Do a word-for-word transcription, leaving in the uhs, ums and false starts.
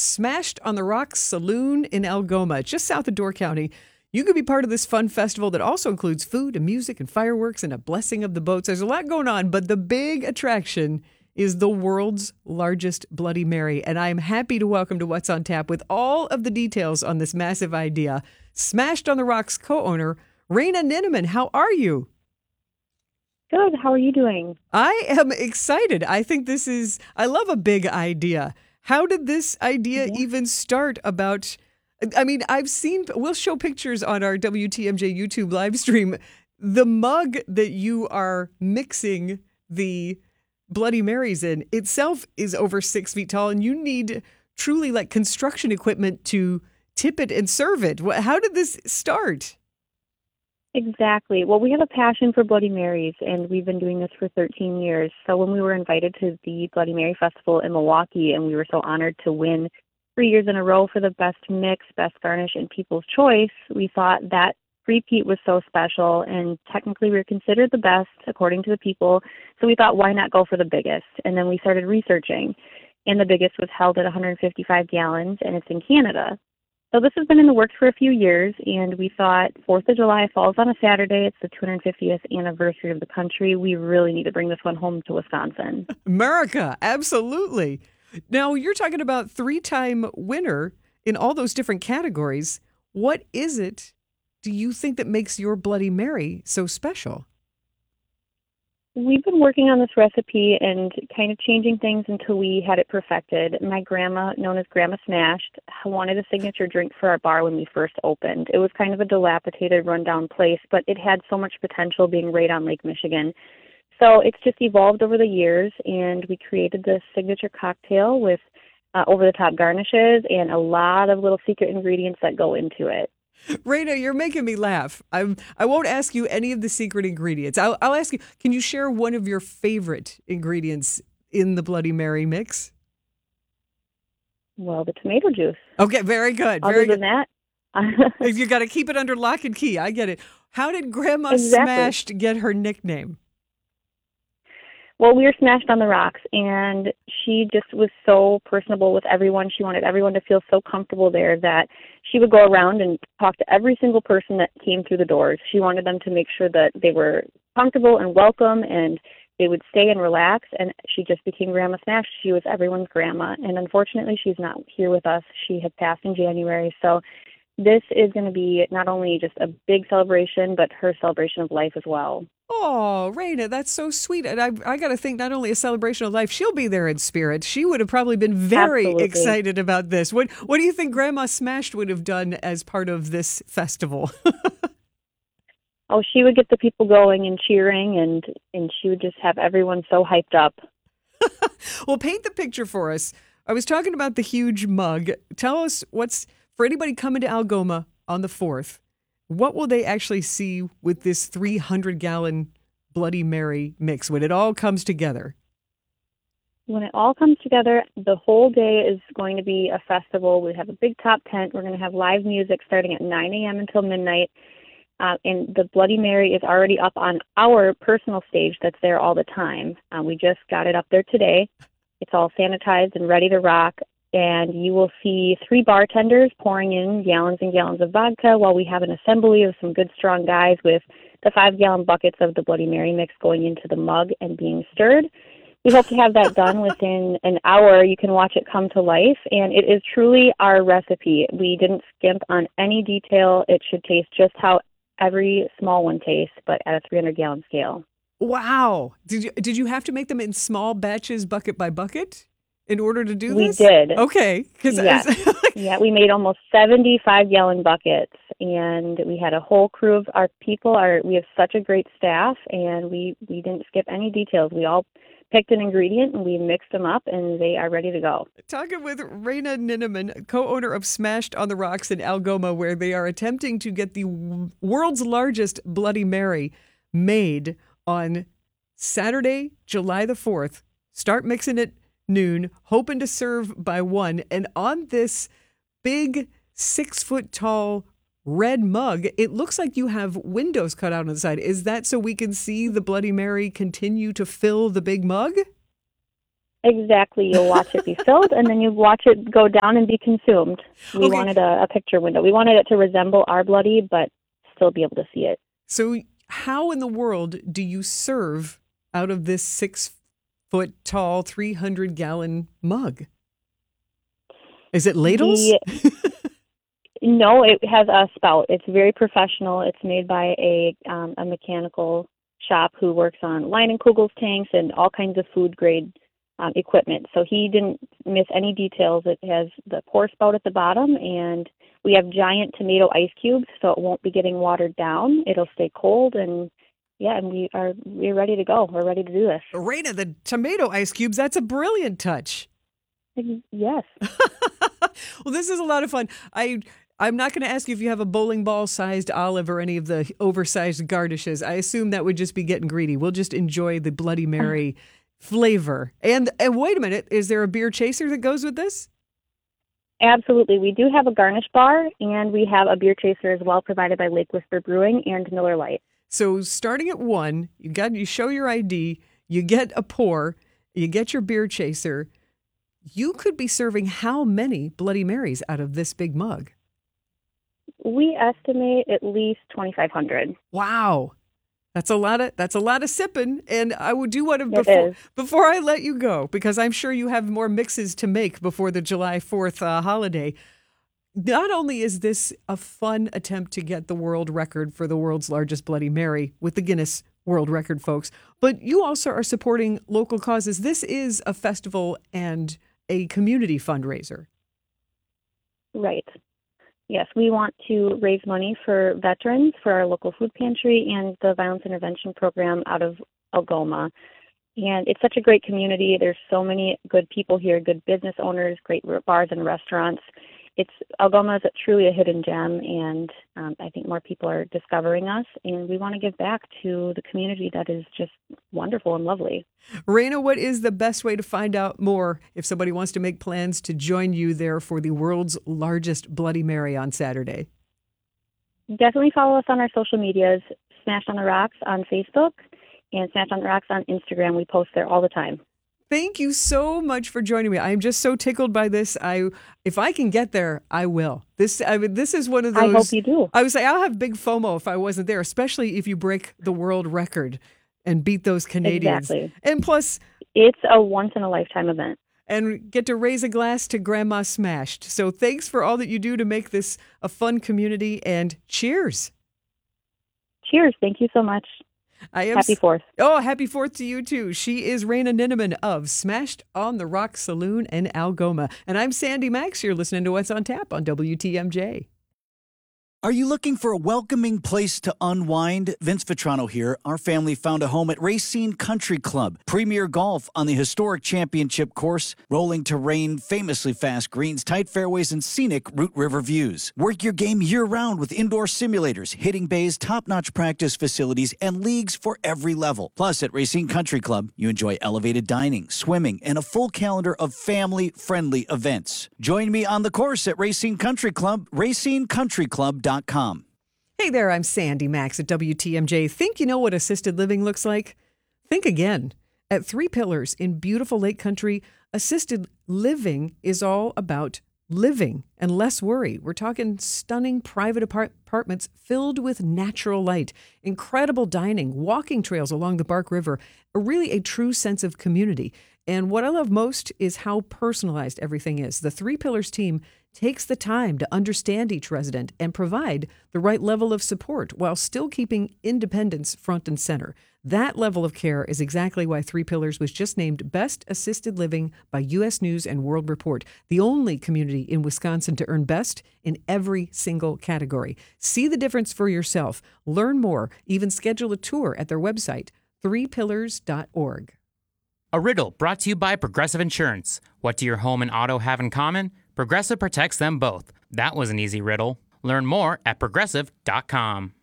Smashed on the Rocks Saloon in Algoma, just south of Door County. You could be part of this fun festival that also includes food and music and fireworks and a blessing of the boats. There's a lot going on, but the big attraction is the world's largest Bloody Mary. And I'm happy to welcome to What's on Tap with all of the details on this massive idea, Smashed on the Rocks co-owner, Raina Ninneman. How are you? Good. How are you doing? I am excited. I think this is, I love a big idea. How did this idea yeah. even start about, I mean, I've seen, we'll show pictures on our W T M J YouTube live stream. The mug that you are mixing the Bloody Marys in itself is over six feet tall, and you need truly like construction equipment to tip it and serve it. How did this start? Exactly. Well, we have a passion for Bloody Marys, and we've been doing this for thirteen years. So when we were invited to the Bloody Mary Festival in Milwaukee, and we were so honored to win three years in a row for the best mix, best garnish, and People's Choice, we thought that repeat was so special, and technically we were considered the best according to the people. So we thought, why not go for the biggest? And then we started researching, and the biggest was held at one hundred fifty-five gallons, and it's in Canada. So this has been in the works for a few years, and we thought fourth of July falls on a Saturday. It's the two hundred fiftieth anniversary of the country. We really need to bring this one home to Wisconsin. America, absolutely. Now, you're talking about three-time winner in all those different categories. What is it, do you think, that makes your Bloody Mary so special? We've been working on this recipe and kind of changing things until we had it perfected. My grandma, known as Grandma Smashed, wanted a signature drink for our bar when we first opened. It was kind of a dilapidated, rundown place, but it had so much potential being right on Lake Michigan. So it's just evolved over the years, and we created this signature cocktail with uh, over-the-top garnishes and a lot of little secret ingredients that go into it. Raina, you're making me laugh. I'm, I won't ask you any of the secret ingredients. I'll, I'll ask you, can you share one of your favorite ingredients in the Bloody Mary mix? Well, the tomato juice. Okay, very good. Other very than good. that. You got to keep it under lock and key. I get it. How did Grandma Exactly. Smashed get her nickname? Well, we were Smashed on the Rocks, and she just was so personable with everyone. She wanted everyone to feel so comfortable there that she would go around and talk to every single person that came through the doors. She wanted them to make sure that they were comfortable and welcome, and they would stay and relax, and she just became Grandma Smashed. She was everyone's grandma, and unfortunately, she's not here with us. She had passed in January, so this is going to be not only just a big celebration, but her celebration of life as well. Oh, Raina, that's so sweet. And I I got to think, not only a celebration of life, she'll be there in spirit. She would have probably been very Absolutely. excited about this. What What do you think Grandma Smashed would have done as part of this festival? Oh, she would get the people going and cheering, and, and she would just have everyone so hyped up. Well, paint the picture for us. I was talking about the huge mug. Tell us what's, for anybody coming to Algoma on the fourth, what will they actually see with this three hundred gallon Bloody Mary mix when it all comes together? When it all comes together, the whole day is going to be a festival. We have a big top tent. We're going to have live music starting at nine a.m. until midnight. Uh, and the Bloody Mary is already up on our personal stage that's there all the time. Uh, we just got it up there today. It's all sanitized and ready to rock. And you will see three bartenders pouring in gallons and gallons of vodka while we have an assembly of some good, strong guys with the five-gallon buckets of the Bloody Mary mix going into the mug and being stirred. We hope to have that done within an hour. You can watch it come to life, and it is truly our recipe. We didn't skimp on any detail. It should taste just how every small one tastes, but at a three hundred gallon scale. Wow. Did you, did you have to make them in small batches, bucket by bucket, in order to do we this? We did. Okay. Yes. Yeah, we made almost seventy-five gallon buckets, and we had a whole crew of our people. Our We have such a great staff, and we, we didn't skip any details. We all picked an ingredient, and we mixed them up, and they are ready to go. Talking with Raina Ninneman, co-owner of Smashed on the Rocks in Algoma, where they are attempting to get the world's largest Bloody Mary made on Saturday, July the fourth. Start mixing it noon, hoping to serve by one. And on this big six foot tall red mug, it looks like you have windows cut out on the side. Is that so we can see the Bloody Mary continue to fill the big mug? Exactly. You'll watch it be filled, and then you watch it go down and be consumed. We Okay. wanted a, a picture window. We wanted it to resemble our bloody, but still be able to see it. So how in the world do you serve out of this six foot tall, three hundred gallon mug? Is it ladles? The, no, it has a spout. It's very professional. It's made by a um, a mechanical shop who works on Leinenkugel's tanks and all kinds of food grade um, equipment. So he didn't miss any details. It has the pour spout at the bottom, and we have giant tomato ice cubes, so it won't be getting watered down. It'll stay cold, and yeah, and we are we're ready to go. We're ready to do this. Raina, the tomato ice cubes, that's a brilliant touch. Yes. Well, this is a lot of fun. I I'm not going to ask you if you have a bowling ball sized olive or any of the oversized garnishes. I assume that would just be getting greedy. We'll just enjoy the Bloody Mary flavor. And and wait a minute, is there a beer chaser that goes with this? Absolutely. We do have a garnish bar, and we have a beer chaser as well, provided by Lake Whisper Brewing and Miller Lite. So starting at one, you got you show your I D, you get a pour, you get your beer chaser. You could be serving how many Bloody Marys out of this big mug? We estimate at least twenty-five hundred. Wow. That's a lot of that's a lot of sipping, and I would do want to It before is. before I let you go, because I'm sure you have more mixes to make before the July fourth uh, holiday. Not only is this a fun attempt to get the world record for the world's largest Bloody Mary with the Guinness World Record, folks, but you also are supporting local causes. This is a festival and a community fundraiser. Right. Yes, we want to raise money for veterans, for our local food pantry, and the violence intervention program out of Algoma. And it's such a great community. There's so many good people here, good business owners, great bars and restaurants. It's Algoma is truly a hidden gem, and um, I think more people are discovering us, and we want to give back to the community that is just wonderful and lovely. Raina, what is the best way to find out more if somebody wants to make plans to join you there for the world's largest Bloody Mary on Saturday? Definitely follow us on our social medias, Smashed on the Rocks on Facebook and Smashed on the Rocks on Instagram. We post there all the time. Thank you so much for joining me. I'm just so tickled by this. I, if I can get there, I will. This, I mean, this is one of those. I hope you do. I would say I'll have big FOMO if I wasn't there, especially if you break the world record and beat those Canadians. Exactly. And plus, it's a once in a lifetime event. And get to raise a glass to Grandma Smashed. So thanks for all that you do to make this a fun community, and cheers. Cheers. Thank you so much. I am Happy Fourth. Oh, happy Fourth to you too. She is Raina Ninneman of Smashed on the Rock Saloon in Algoma. And I'm Sandy Max. You're listening to What's on Tap on W T M J. Are you looking for a welcoming place to unwind? Vince Vitrano here. Our family found a home at Racine Country Club. Premier golf on the historic championship course, rolling terrain, famously fast greens, tight fairways, and scenic Root River views. Work your game year-round with indoor simulators, hitting bays, top-notch practice facilities, and leagues for every level. Plus, at Racine Country Club, you enjoy elevated dining, swimming, and a full calendar of family-friendly events. Join me on the course at Racine Country Club, racine country club dot com. Hey there, I'm Sandy Max at W T M J. Think you know what assisted living looks like? Think again. At Three Pillars in beautiful Lake Country, assisted living is all about living and less worry. We're talking stunning private apart- apartments filled with natural light, incredible dining, walking trails along the Bark River, a really a true sense of community. And what I love most is how personalized everything is. The Three Pillars team takes the time to understand each resident and provide the right level of support while still keeping independence front and center. That level of care is exactly why Three Pillars was just named Best Assisted Living by U S News and World Report, the only community in Wisconsin to earn best in every single category. See the difference for yourself. Learn more. Even schedule a tour at their website, three pillars dot org. A riddle brought to you by Progressive Insurance. What do your home and auto have in common? Progressive protects them both. That was an easy riddle. Learn more at progressive dot com.